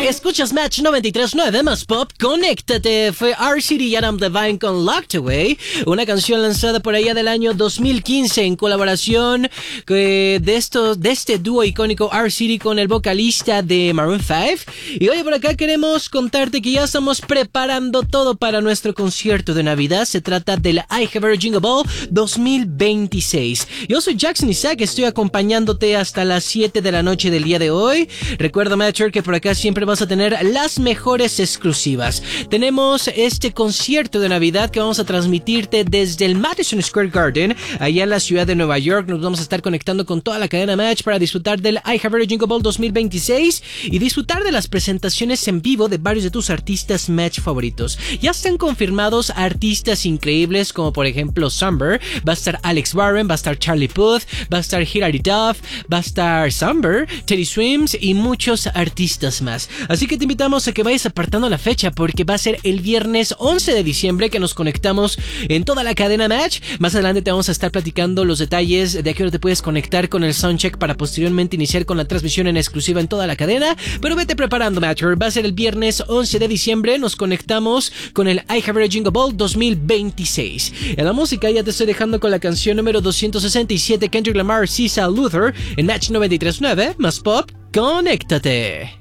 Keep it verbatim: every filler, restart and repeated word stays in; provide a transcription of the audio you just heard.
Escuchas Match noventa y tres punto nueve más Pop, conéctate. Fue R-City y Adam Devine con Locked Away, una canción lanzada por allá del año dos mil quince en colaboración eh, de, estos, de este dúo icónico R-City con el vocalista de Maroon cinco. Y oye, por acá queremos contarte que ya estamos preparando todo para nuestro concierto de Navidad. Se trata del I Have a Jingle Ball dos mil veintiséis. Yo soy Jackson Isaac, estoy acompañándote hasta las siete de la noche del día de hoy. Recuerda, Matcher, que por acá siempre vas a tener las mejores exclusivas. Tenemos este concierto de Navidad que vamos a transmitirte desde el Madison Square Garden, allá en la ciudad de Nueva York. Nos vamos a estar conectando con toda la cadena Match para disfrutar del I Have a Jingle Ball dos mil veintiséis y disfrutar de las presentaciones en vivo de varios de tus artistas Match favoritos. Ya están confirmados artistas increíbles como por ejemplo Summer, va a estar Alex Warren, va a estar Charlie Puth, va a estar Hilary Duff, va a estar Summer, Teddy Swims y muchos artistas más. Así que te invitamos a que vayas apartando la fecha porque va a ser el viernes once de diciembre que nos conectamos en toda la cadena Match. Más adelante te vamos a estar platicando los detalles de a qué hora te puedes conectar con el soundcheck para posteriormente iniciar con la transmisión en exclusiva en toda la cadena. Pero vete preparando, Matcher. Va a ser el viernes once de diciembre. Nos conectamos con el I Have a Jingle Ball dos mil veintiséis. En la música ya te estoy dejando con la canción número doscientos sesenta y siete, Kendrick Lamar, S Z A Luther, en Match noventa y tres punto nueve más Pop. Conéctate.